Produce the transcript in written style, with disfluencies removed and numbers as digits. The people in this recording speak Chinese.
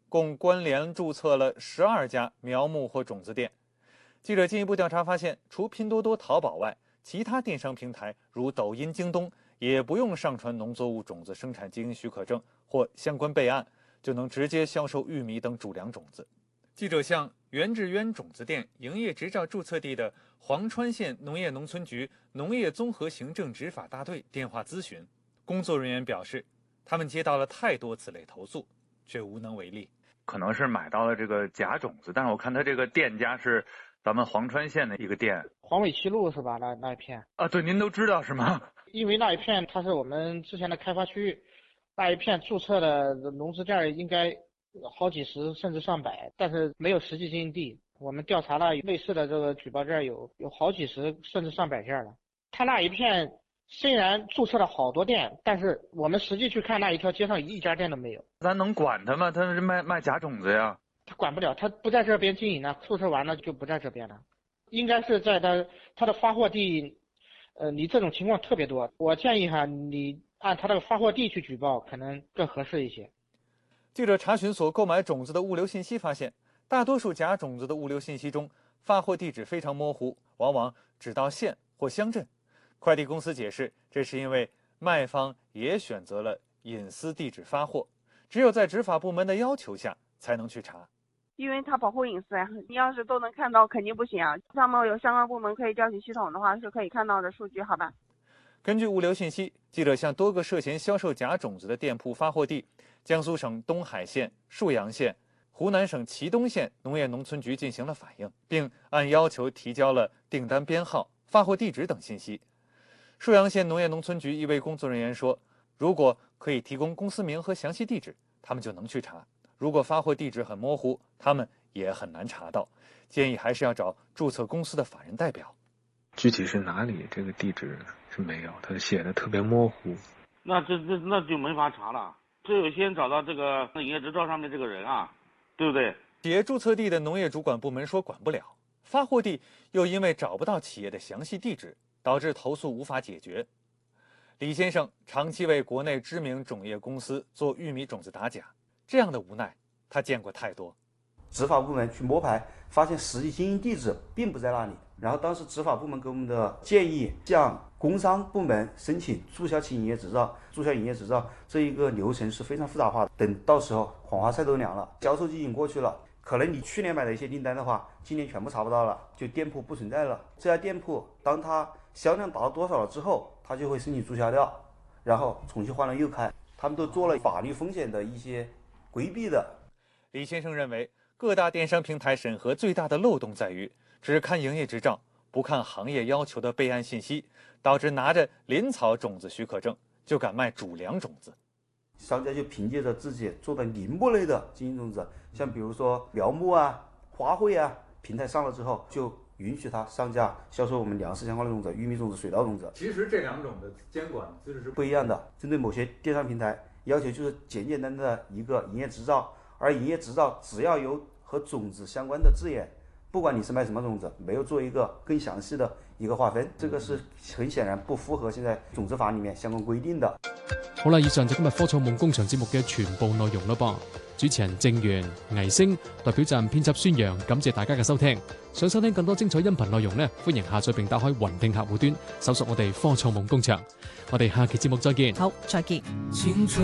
共关联注册了12家苗木或种子店。记者进一步调查发现，除拼多多、淘宝外，其他电商平台如抖音、京东也不用上传农作物种子生产经营许可证或相关备案，就能直接销售玉米等主粮种子。记者向袁志渊种子店营业执照注册地的黄川县农业农村局农业综合行政执法大队电话咨询，工作人员表示，他们接到了太多此类投诉，却无能为力。 可能是买到了这个假种子，但是我看他这个店家是咱们黄川县的一个店， 黄尾七路是吧？那一片啊，对，您都知道是吗？ 因为那一片它是我们之前的开发区域，那一片注册的农资店应该好几十甚至上百，但是没有实际经营地。我们调查了类似的这个举报件有好几十甚至上百件了。他那一片虽然注册了好多店，但是我们实际去看那一条街上一家店都没有。 咱能管他吗？他是卖假种子呀。 他管不了，他不在这边经营了，注册完了就不在这边了。应该是在他的发货地，你这种情况特别多。我建议你按他的发货地去举报，可能更合适一些。 记者查询所购买种子的物流信息发现，大多数假种子的物流信息中，发货地址非常模糊，往往只到县或乡镇。快递公司解释，这是因为卖方也选择了隐私地址发货，只有在执法部门的要求下才能去查。 因为它保护隐私呀，你要是都能看到，肯定不行啊。上面有相关部门可以调取系统的话，是可以看到的数据，好吧？ 根据物流信息，记者向多个涉嫌销售假种子的店铺发货地江苏省东海县、沭阳县、湖南省祁东县农业农村局进行了反映，并按要求提交了订单编号、发货地址等信息。沭阳县农业农村局一位工作人员说，如果可以提供公司名和详细地址，他们就能去查。如果发货地址很模糊，他们也很难查到，建议还是要找注册公司的法人代表。 具体是哪里，这个地址是没有，他写的特别模糊。 那就没法查了，只有先找到这个营业执照上面这个人啊，对不对？ 企业注册地的农业主管部门说管不了，发货地又因为找不到企业的详细地址，导致投诉无法解决。李先生长期为国内知名种业公司做玉米种子打假，这样的无奈他见过太多。 执法部门去摸排，发现实际经营地址并不在那里。然后当时执法部门给我们的建议，向工商部门申请注销其营业执照。注销营业执照这一个流程是非常复杂化的。等到时候黄花菜都凉了，销售季已经过去了，可能你去年买的一些订单的话，今年全部查不到了，就店铺不存在了。这家店铺当它销量达到多少了之后，它就会申请注销掉，然后重新换了又开。他们都做了法律风险的一些规避的。 李先生认为，各大电商平台审核最大的漏洞在于只看营业执照，不看行业要求的备案信息，导致拿着林草种子许可证就敢卖主粮种子。 商家就凭借着自己做的林木类的经营种子，像比如说苗木啊、花卉啊，平台上了之后，就允许他上架销售我们粮食相关的种子、玉米种子、水稻种子。 其实这两种的监管机制是不一样的。针对某些电商平台，要求就是简简单单的一个营业执照，而营业执照只要有和种子相关的字眼，不管你是卖什么种子，没有做一个更详细的一个划分，这个是很显然不符合现在种子法里面相关规定的。 好啦，以上就今日科創夢工場節目嘅全部內容啦噃。主持人鄭源、倪星，代表站編輯孫陽，感謝大家嘅收聽。想收聽更多精彩音頻內容呢，歡迎下載並打開雲聽客戶端，搜索我哋科創夢工場。我哋下期節目再見。 好，再見。